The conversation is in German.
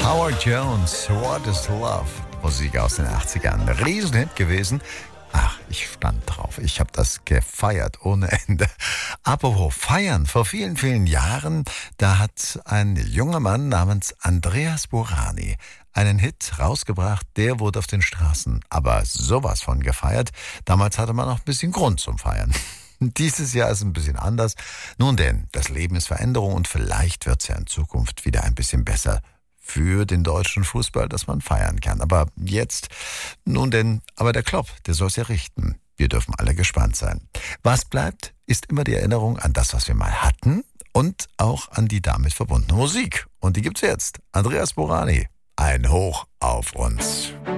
Howard Jones, What is Love? Musik aus den 80ern. Riesenhit gewesen. Ach, ich stand drauf. Ich habe das gefeiert ohne Ende. Apropos feiern, vor vielen, vielen Jahren, da hat ein junger Mann namens Andreas Burani einen Hit rausgebracht, der wurde auf den Straßen aber sowas von gefeiert. Damals hatte man noch ein bisschen Grund zum Feiern. Dieses Jahr ist ein bisschen anders. Nun denn, das Leben ist Veränderung und vielleicht wird es ja in Zukunft wieder ein bisschen besser für den deutschen Fußball, dass man feiern kann. Aber jetzt, nun denn, aber der Klopp, der soll es ja richten. Wir dürfen alle gespannt sein. Was bleibt, ist immer die Erinnerung an das, was wir mal hatten und auch an die damit verbundene Musik. Und die gibt's jetzt. Andreas Burani, ein Hoch auf uns.